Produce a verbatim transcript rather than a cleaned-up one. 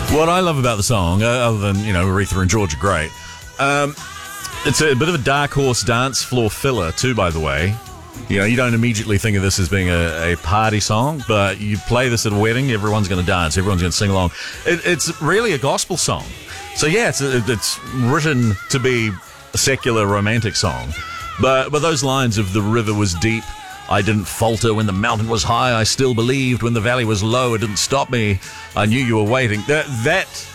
What I love about the song, uh, other than, you know, Aretha and George are great, um, it's a bit of a dark horse dance floor filler too, by the way. You know, you don't immediately think of this as being a, a party song, but you play this at a wedding, everyone's going to dance, everyone's going to sing along. It, it's really a gospel song. So yeah, it's, it's written to be a secular romantic song. But, but those lines of "the river was deep, I didn't falter when the mountain was high, I still believed when the valley was low, it didn't stop me, I knew you were waiting." That, that